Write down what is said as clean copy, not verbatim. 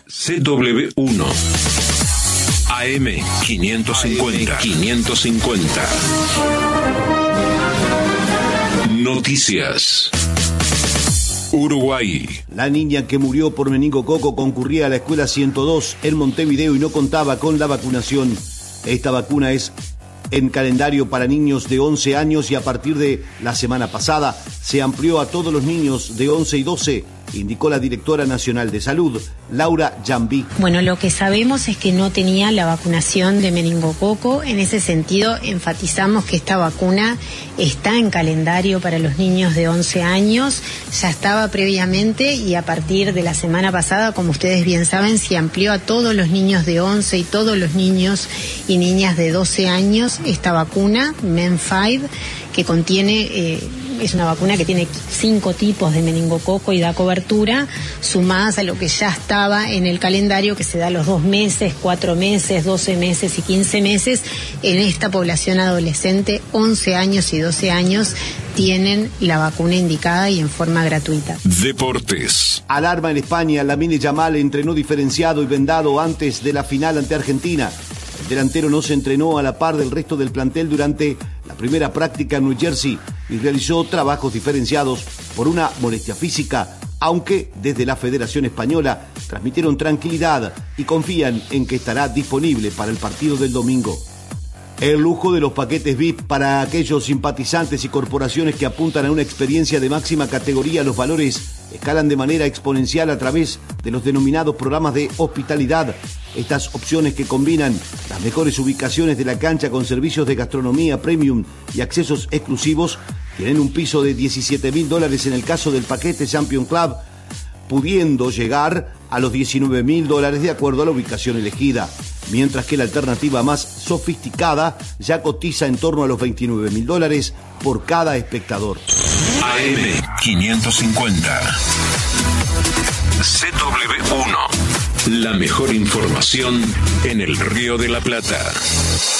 CW1 AM 550. Noticias. Uruguay. La niña que murió por meningococo concurría a la escuela 102 en Montevideo y no contaba con la vacunación. Esta vacuna es en calendario para niños de 11 años y a partir de la semana pasada se amplió a todos los niños de 11 y 12, indicó la directora nacional de salud, Laura Jambí. Bueno, lo que sabemos es que no tenía la vacunación de meningococo. En ese sentido, enfatizamos que esta vacuna está en calendario para los niños de 11 años. Ya estaba previamente y a partir de la semana pasada, como ustedes bien saben, se amplió a todos los niños de 11 y todos los niños y niñas de 12 años esta vacuna, MEN5, que contiene... es una vacuna que tiene 5 tipos de meningococo y da cobertura, sumadas a lo que ya estaba en el calendario, que se da a los 2 meses, 4 meses, 12 meses y 15 meses. En esta población adolescente, 11 años y 12 años, tienen la vacuna indicada y en forma gratuita. Deportes. Alarma en España, Lamine Yamal entrenó diferenciado y vendado antes de la final ante Argentina. El delantero no se entrenó a la par del resto del plantel durante la primera práctica en New Jersey y realizó trabajos diferenciados por una molestia física, aunque desde la Federación Española transmitieron tranquilidad y confían en que estará disponible para el partido del domingo. El lujo de los paquetes VIP para aquellos simpatizantes y corporaciones que apuntan a una experiencia de máxima categoría. Los valores escalan de manera exponencial a través de los denominados programas de hospitalidad. Estas opciones, que combinan las mejores ubicaciones de la cancha con servicios de gastronomía premium y accesos exclusivos, tienen un piso de $17.000 en el caso del paquete Champions Club, pudiendo llegar a los $19.000 de acuerdo a la ubicación elegida, mientras que la alternativa más sofisticada ya cotiza en torno a los $29.000 por cada espectador. AM 550. CW1. La mejor información en el Río de la Plata.